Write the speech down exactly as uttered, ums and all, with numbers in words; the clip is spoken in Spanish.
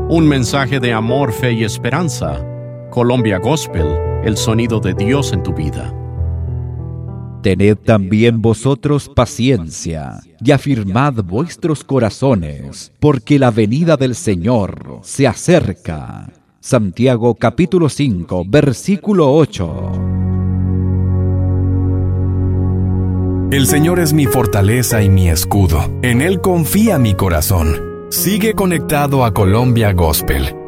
Un mensaje de amor, fe y esperanza. Colombia Gospel, el sonido de Dios en tu vida. Tened también vosotros paciencia, y afirmad vuestros corazones, porque la venida del Señor se acerca. Santiago capítulo cinco, versículo ocho. El Señor es mi fortaleza y mi escudo. En Él confía mi corazón. Sigue conectado a Colombia Gospel.